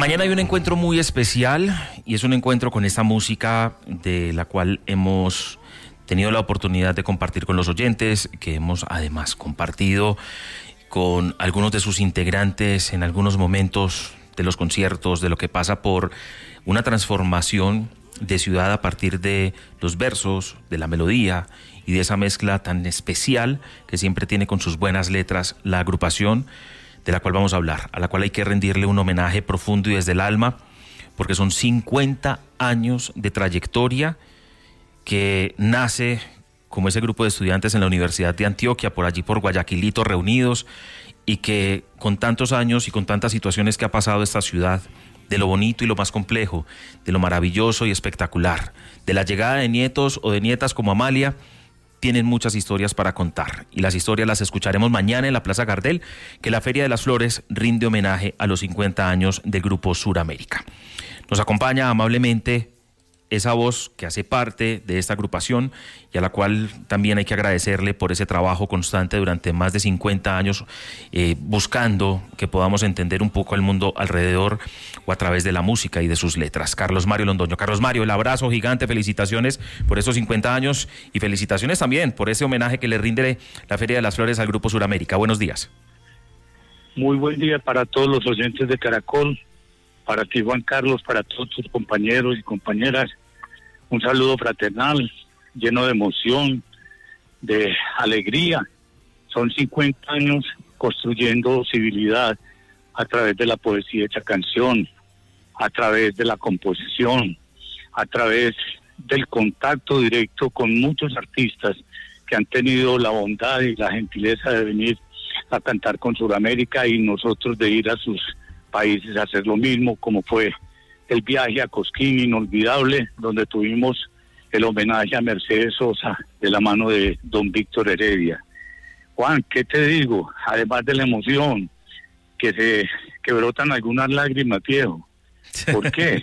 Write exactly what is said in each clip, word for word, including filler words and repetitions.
Mañana hay un encuentro muy especial y es un encuentro con esta música de la cual hemos tenido la oportunidad de compartir con los oyentes, que hemos además compartido con algunos de sus integrantes en algunos momentos de los conciertos, de lo que pasa por una transformación de ciudad a partir de los versos, de la melodía y de esa mezcla tan especial que siempre tiene con sus buenas letras la agrupación de la cual vamos a hablar, a la cual hay que rendirle un homenaje profundo y desde el alma, porque son cincuenta años de trayectoria que nace como ese grupo de estudiantes en la Universidad de Antioquia, por allí por Guayaquilito reunidos, y que con tantos años y con tantas situaciones que ha pasado esta ciudad, de lo bonito y lo más complejo, de lo maravilloso y espectacular, de la llegada de nietos o de nietas como Amalia, tienen muchas historias para contar, y las historias las escucharemos mañana en la Plaza Gardel, que la Feria de las Flores rinde homenaje a los cincuenta años del Grupo Suramérica. Nos acompaña amablemente esa voz que hace parte de esta agrupación y a la cual también hay que agradecerle por ese trabajo constante durante más de cincuenta años, eh, buscando que podamos entender un poco el mundo alrededor o a través de la música y de sus letras. Carlos Mario Londoño. Carlos Mario, el abrazo gigante, felicitaciones por esos cincuenta años y felicitaciones también por ese homenaje que le rinde la Feria de las Flores al Grupo Suramérica. Buenos días. Muy buen día para todos los oyentes de Caracol, para ti, Juan Carlos, para todos tus compañeros y compañeras. Un saludo fraternal, lleno de emoción, de alegría. Son cincuenta años construyendo civilidad a través de la poesía hecha canción, a través de la composición, a través del contacto directo con muchos artistas que han tenido la bondad y la gentileza de venir a cantar con Suramérica y nosotros de ir a sus países a hacer lo mismo, como fue el viaje a Cosquín inolvidable, donde tuvimos el homenaje a Mercedes Sosa de la mano de don Víctor Heredia. Juan, ¿qué te digo? Además de la emoción, que se que brotan algunas lágrimas, viejo. ¿Por qué?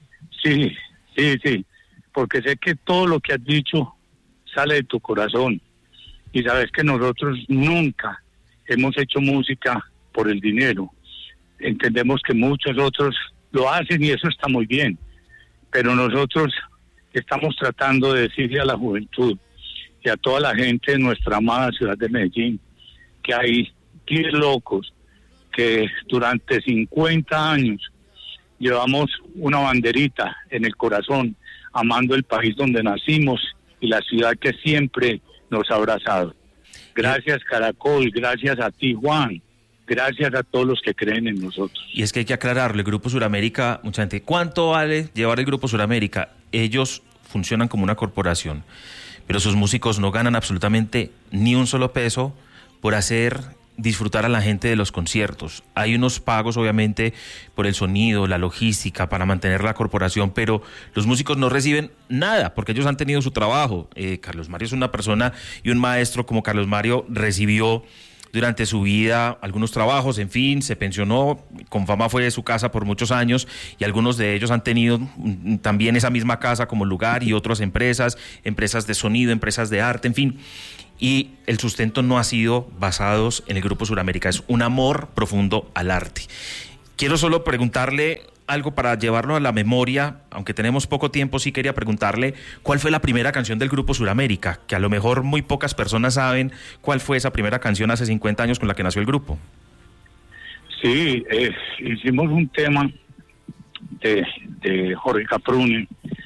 Sí, sí, sí, porque sé que todo lo que has dicho sale de tu corazón y sabes que nosotros nunca hemos hecho música por el dinero. Entendemos que muchos otros lo hacen y eso está muy bien, pero nosotros estamos tratando de decirle a la juventud y a toda la gente de nuestra amada ciudad de Medellín que hay diez locos que durante cincuenta años llevamos una banderita en el corazón, amando el país donde nacimos y la ciudad que siempre nos ha abrazado. Gracias, Caracol, gracias a ti, Juan. Gracias a todos los que creen en nosotros. Y es que hay que aclararlo, el Grupo Suramérica, mucha gente, ¿cuánto vale llevar el Grupo Suramérica? Ellos funcionan como una corporación, pero sus músicos no ganan absolutamente ni un solo peso por hacer disfrutar a la gente de los conciertos. Hay unos pagos, obviamente, por el sonido, la logística, para mantener la corporación, pero los músicos no reciben nada, porque ellos han tenido su trabajo. Eh, Carlos Mario es una persona y un maestro como Carlos Mario recibió durante su vida algunos trabajos, en fin, se pensionó, con fama fue de su casa por muchos años y algunos de ellos han tenido también esa misma casa como lugar y otras empresas, empresas de sonido, empresas de arte, en fin. Y el sustento no ha sido basado en el Grupo Suramérica, es un amor profundo al arte. Quiero solo preguntarle algo para llevarlo a la memoria, aunque tenemos poco tiempo, sí quería preguntarle cuál fue la primera canción del Grupo Suramérica, que a lo mejor muy pocas personas saben cuál fue esa primera canción hace cincuenta años con la que nació el grupo. Sí, eh, hicimos un tema de, de Jorge Capruni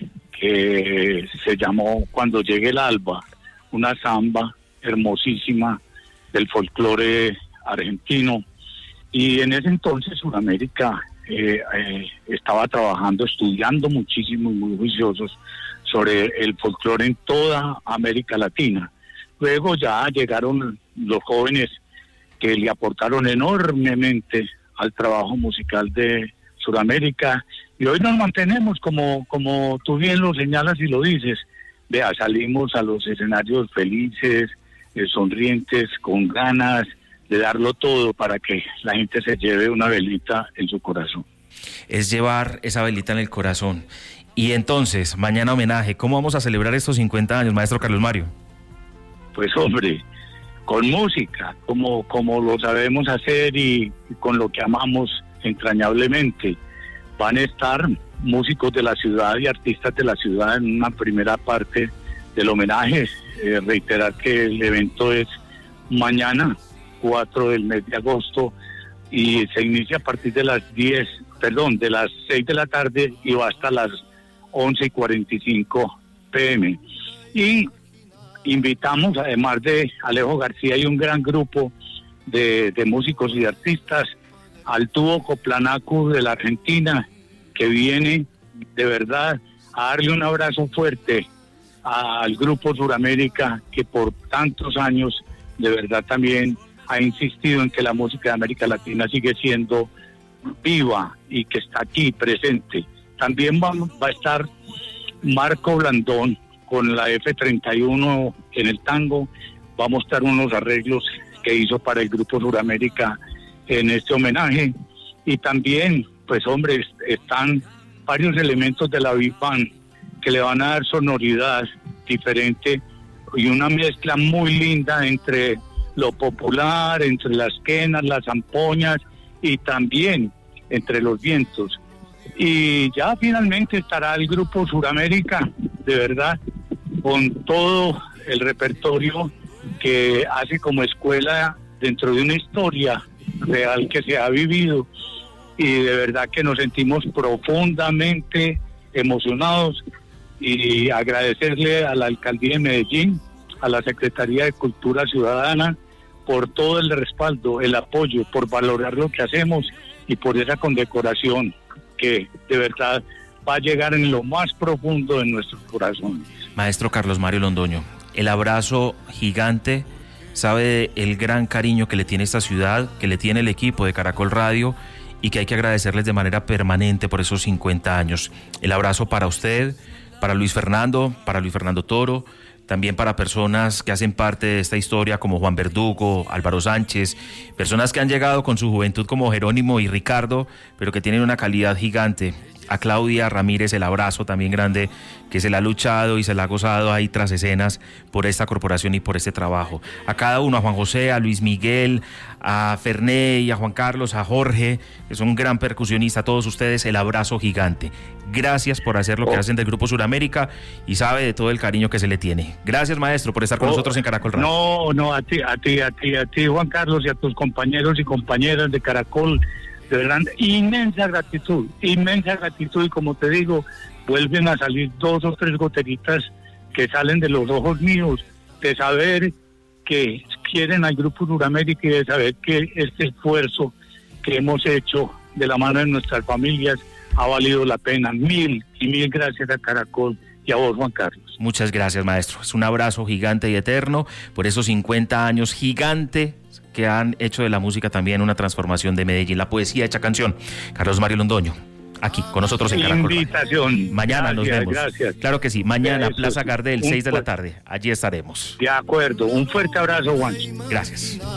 que se llamó Cuando llegue el alba, una samba hermosísima del folclore argentino, y en ese entonces Suramérica Eh, eh, estaba trabajando, estudiando muchísimo y muy juiciosos sobre el folclore en toda América Latina. Luego ya llegaron los jóvenes que le aportaron enormemente al trabajo musical de Suramérica y hoy nos mantenemos como, como tú bien lo señalas y lo dices. Vea, salimos a los escenarios felices, eh, sonrientes, con ganas de darlo todo para que la gente se lleve una velita en su corazón. Es llevar esa velita en el corazón. Y entonces, mañana homenaje, ¿cómo vamos a celebrar estos cincuenta años, maestro Carlos Mario? Pues hombre, con música, como, como lo sabemos hacer y, y con lo que amamos entrañablemente. van a estar músicos de la ciudad y artistas de la ciudad en una primera parte del homenaje. Eh, reiterar que el evento es mañana, cuatro del mes de agosto, y se inicia a partir de las diez, perdón, de las seis de la tarde y va hasta las once y cuarenta y cinco pm. Y invitamos, además de Alejo García y un gran grupo de, de músicos y de artistas, al Tubo Coplanacu de la Argentina, que viene de verdad a darle un abrazo fuerte al Grupo Suramérica, que por tantos años de verdad también ha insistido en que la música de América Latina sigue siendo viva y que está aquí presente. También va, va a estar Marco Blandón con la F treinta y uno en el tango. Va a mostrar unos arreglos que hizo para el Grupo Suramérica en este homenaje. Y también, pues hombre, están varios elementos de la Big Band que le van a dar sonoridad diferente y una mezcla muy linda entre lo popular, entre las quenas, las zampoñas y también entre los vientos. Y ya finalmente estará el Grupo Suramérica, de verdad, con todo el repertorio que hace como escuela dentro de una historia real que se ha vivido, y de verdad que nos sentimos profundamente emocionados, y agradecerle a la Alcaldía de Medellín, a la Secretaría de Cultura Ciudadana, por todo el respaldo, el apoyo, por valorar lo que hacemos y por esa condecoración que de verdad va a llegar en lo más profundo de nuestros corazones. Maestro Carlos Mario Londoño, el abrazo gigante, sabe el gran cariño que le tiene esta ciudad, que le tiene el equipo de Caracol Radio, y que hay que agradecerles de manera permanente por esos cincuenta años. El abrazo para usted, para Luis Fernando, para Luis Fernando Toro, también para personas que hacen parte de esta historia como Juan Verdugo, Álvaro Sánchez, personas que han llegado con su juventud como Jerónimo y Ricardo, pero que tienen una calidad gigante. A Claudia Ramírez el abrazo también grande, que se la ha luchado y se la ha gozado ahí tras escenas por esta corporación y por este trabajo. A cada uno, a Juan José, a Luis Miguel, a Ferney, a Juan Carlos, a Jorge, que son un gran percusionista, a todos ustedes el abrazo gigante. Gracias por hacer lo que oh. hacen del Grupo Suramérica, y sabe de todo el cariño que se le tiene. Gracias, maestro, por estar con oh. nosotros en Caracol Radio. No, no, a ti, a ti, a ti, a ti, Juan Carlos, y a tus compañeros y compañeras de Caracol. De verdad, inmensa gratitud, inmensa gratitud, y como te digo, vuelven a salir dos o tres goteritas que salen de los ojos míos, de saber que quieren al Grupo Suramérica y de saber que este esfuerzo que hemos hecho de la mano de nuestras familias ha valido la pena. Mil y mil gracias a Caracol y a vos, Juan Carlos. Muchas gracias, maestro. Es un abrazo gigante y eterno por esos cincuenta años gigante que han hecho de la música también una transformación de Medellín, la poesía hecha canción. Carlos Mario Londoño, aquí con nosotros en Caracol. Invitación. Mañana gracias, nos vemos. Gracias. Claro que sí, mañana, Eso, Plaza Gardel, seis de la tarde. Allí estaremos. De acuerdo. Un fuerte abrazo, Juan. Gracias.